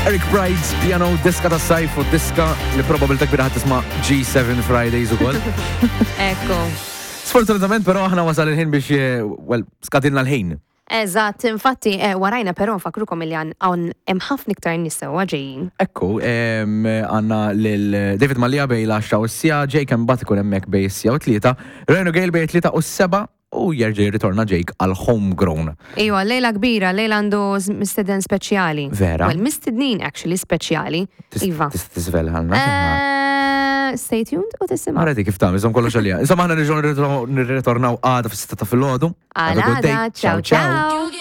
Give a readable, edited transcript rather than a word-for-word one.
Eric Pride's piano diska ta' sajf u diska li probabilta kbira ħat tisma' G7 Fridays ukoll. Ekku. Sfortunatament però aħna wasal il-ħin biex, skatilna l-ħin. Eżatt, infatti, warajna però nfakrukom li għan ħafna iktar nissewa ġejjin. Ekku, għanna lil-David Mallia bej l-10 u s-sija, Jake mbagħad ikun hemmhekk bej s-sija u 3, Reno Gale bej 3 u s-7 u jerġa' jirritorna Jake għal homegrown. Ejwa, lejla kbira, lejla għandu mistedden speċjali. Vera? Well, mistednin actually speċjali. Iva. Tisvel ħalna. Stay tuned u tisimgħu. Għarati kif tam, iżom kollox għalija. Insomma, ħana nirritornaw għada f-6 ta' fil-ħodu. Għada, ciao ciao.